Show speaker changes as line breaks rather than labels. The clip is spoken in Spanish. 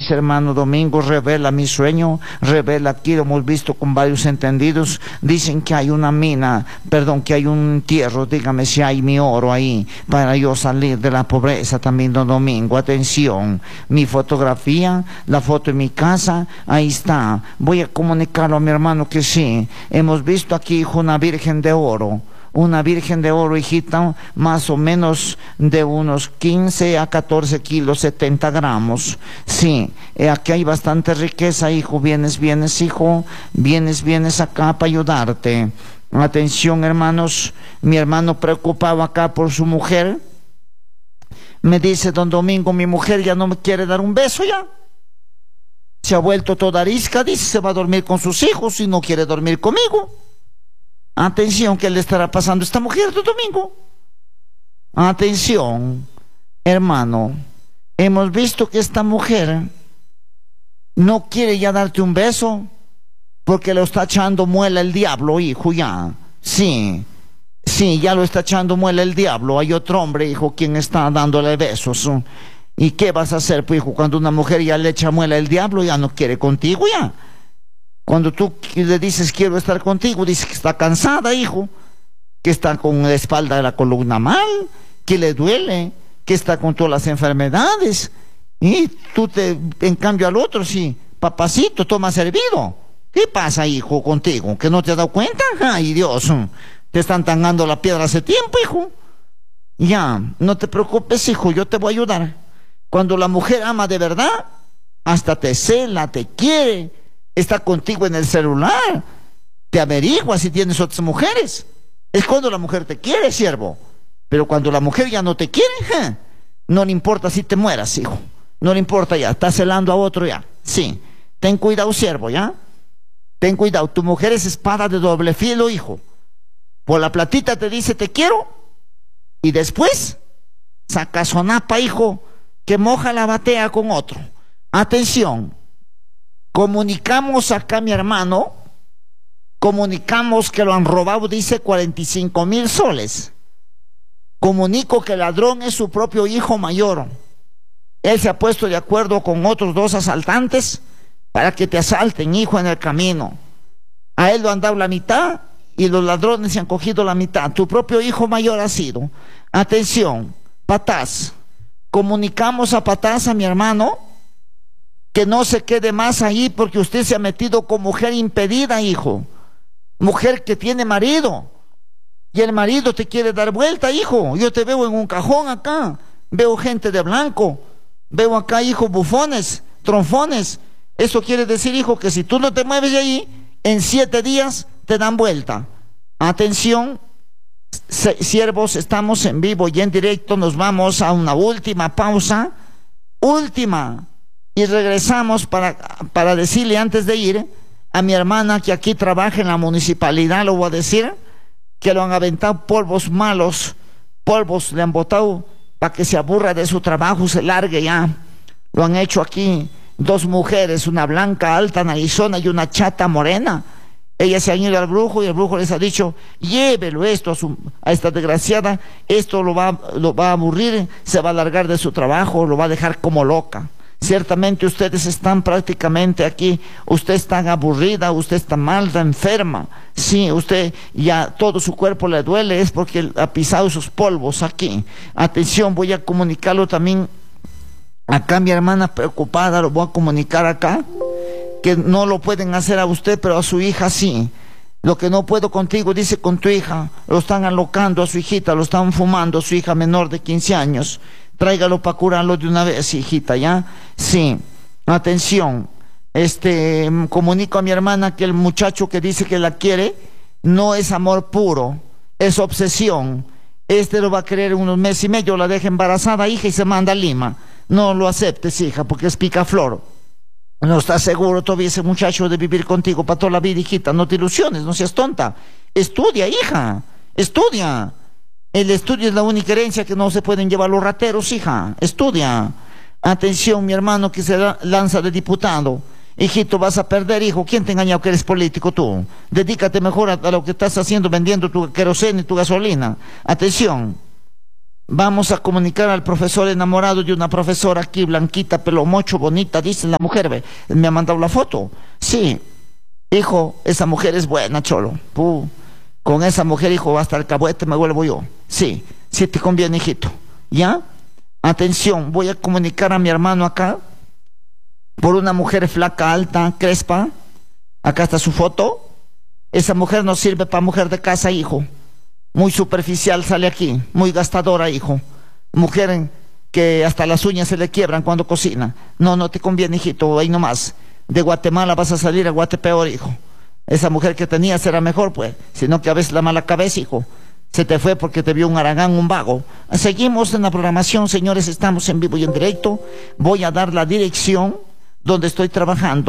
dice hermano Domingo, revela mi sueño, revela aquí, lo hemos visto con varios entendidos, dicen que hay una mina, perdón, que hay un entierro, dígame si hay mi oro ahí, para yo salir de la pobreza también, don Domingo. Atención, mi fotografía, la foto en mi casa, ahí está, voy a comunicarlo a mi hermano que sí, hemos visto aquí, hijo, una virgen de oro. Una virgen de oro, hijita, más o menos de unos 15 a 14 kilos, 70 gramos. Sí, aquí hay bastante riqueza, hijo. Vienes, hijo. Vienes acá para ayudarte. Atención, hermanos. Mi hermano preocupado acá por su mujer. Me dice, don Domingo, mi mujer ya no me quiere dar un beso ya. Se ha vuelto toda arisca, dice, se va a dormir con sus hijos y no quiere dormir conmigo. Atención, ¿qué le estará pasando a esta mujer, don Domingo? Atención, hermano. Hemos visto que esta mujer no quiere ya darte un beso porque lo está echando muela el diablo, hijo, ya. Sí, ya lo está echando muela el diablo. Hay otro hombre, hijo, quien está dándole besos. ¿Y qué vas a hacer, pues, hijo, cuando una mujer ya le echa muela el diablo, ya no quiere contigo, ya? Cuando tú le dices quiero estar contigo, dice que está cansada, hijo, que está con la espalda de la columna mal, que le duele, que está con todas las enfermedades. Y tú en cambio al otro, sí, papacito, toma servido. ¿Qué pasa, hijo, contigo? ¿Que no te has dado cuenta? Ay, Dios, te están tangando la piedra hace tiempo, hijo. Ya, no te preocupes, hijo, yo te voy a ayudar. Cuando la mujer ama de verdad, hasta te cela, te quiere, está contigo en el celular, te averigua si tienes otras mujeres. Es cuando la mujer te quiere, siervo. Pero cuando la mujer ya no te quiere, no le importa si te mueras, hijo. No le importa ya, está celando a otro ya. Sí, ten cuidado, siervo, ya. Ten cuidado, tu mujer es espada de doble filo, hijo. Por la platita te dice te quiero y después saca sonapa, hijo, que moja la batea con otro. Atención. Comunicamos acá, mi hermano, comunicamos que lo han robado, dice 45,000 soles. Comunico que el ladrón es su propio hijo mayor. Él se ha puesto de acuerdo con otros 2 asaltantes para que te asalten, hijo, en el camino. A él lo han dado la mitad y los ladrones se han cogido la mitad. Tu propio hijo mayor ha sido. Atención, Patás. Comunicamos a Patás, a mi hermano, que no se quede más ahí porque usted se ha metido con mujer impedida, hijo. Mujer que tiene marido. Y el marido te quiere dar vuelta, hijo. Yo te veo en un cajón acá. Veo gente de blanco. Veo acá, hijo, bufones, tronfones. Eso quiere decir, hijo, que si tú no te mueves de ahí, en 7 días te dan vuelta. Atención, siervos, estamos en vivo y en directo. Nos vamos a una última pausa. Última. Y regresamos para decirle antes de ir a mi hermana que aquí trabaja en la municipalidad, lo voy a decir, que lo han aventado polvos malos, polvos le han botado para que se aburra de su trabajo, se largue ya. Lo han hecho aquí 2 mujeres, una blanca alta narizona y una chata morena. Ellas se han ido al brujo y el brujo les ha dicho, llévelo esto a esta desgraciada, esto lo va a aburrir, se va a largar de su trabajo, lo va a dejar como loca. Ciertamente ustedes están prácticamente aquí, usted está aburrida, usted está mal, está enferma. Sí, usted ya todo su cuerpo le duele, es porque ha pisado esos polvos aquí. Atención, voy a comunicarlo también acá, mi hermana preocupada, lo voy a comunicar acá, que no lo pueden hacer a usted, pero a su hija sí. Lo que no puedo contigo, dice, con tu hija, lo están alocando a su hijita, lo están fumando a su hija menor de 15 años. Tráigalo para curarlo de una vez, hijita, ¿ya? Sí, atención, comunico a mi hermana que el muchacho que dice que la quiere no es amor puro, es obsesión. Lo va a querer unos meses y medio, la deja embarazada, hija, y se manda a Lima. No lo aceptes, hija, porque es picaflor. No estás seguro todavía ese muchacho de vivir contigo para toda la vida, hijita. No te ilusiones, no seas tonta. Estudia, hija, estudia. El estudio es la única herencia que no se pueden llevar los rateros, hija. Estudia. Atención, mi hermano que se lanza de diputado. Hijito, vas a perder, hijo. ¿Quién te ha engañado que eres político tú? Dedícate mejor a lo que estás haciendo, vendiendo tu queroseno y tu gasolina. Atención. Vamos a comunicar al profesor enamorado de una profesora aquí, blanquita, pelo mocho, bonita, dice la mujer, ve. Me ha mandado la foto. Sí, hijo, esa mujer es buena, cholo. Con esa mujer, hijo, hasta el cabuete me vuelvo yo. Sí, sí te conviene, hijito. ¿Ya? Atención, voy a comunicar a mi hermano acá por una mujer flaca, alta, crespa. Acá está su foto. Esa mujer no sirve para mujer de casa, hijo. Muy superficial sale aquí, muy gastadora, hijo. Mujer que hasta las uñas se le quiebran cuando cocina. No, no te conviene, hijito, ahí nomás. De Guatemala vas a salir a Guatepeor, hijo. Esa mujer que tenías era mejor, pues. Sino que a veces la mala cabeza, hijo. Se te fue porque te vio un haragán, un vago. Seguimos en la programación, señores, estamos en vivo y en directo. Voy a dar la dirección donde estoy trabajando.